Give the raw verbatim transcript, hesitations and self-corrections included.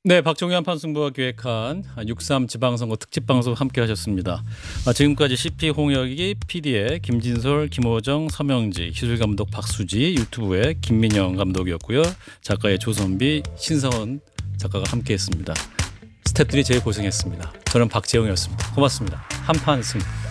네, 박종희 한판승부가 기획한 육삼 지방선거 특집방송 함께 하셨습니다. 아, 지금까지 씨피 홍혁이, 피디의 김진솔, 김호정, 서명지, 기술감독 박수지, 유튜브의 김민영 감독이었고요. 작가의 조선비, 신성원 작가가 함께했습니다. 스태프들이 제일 고생했습니다. 저는 박재영이었습니다. 고맙습니다. 한판승.